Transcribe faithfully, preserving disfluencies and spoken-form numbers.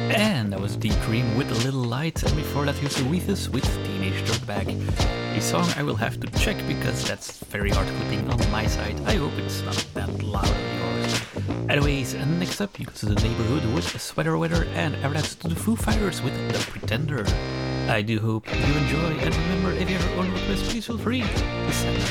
And that was Deep Dream with A Little Light, and before that here's Arethu's with Teenage Dirtbag. A song I will have to check because that's very hard clipping on my side. I hope it's not that loud on yours. Anyways, and next up you go to The Neighborhood with Sweater Weather, and after that to the Foo Fighters with The Pretender. I do hope you enjoy, and remember, if you have your own request, please feel free to send them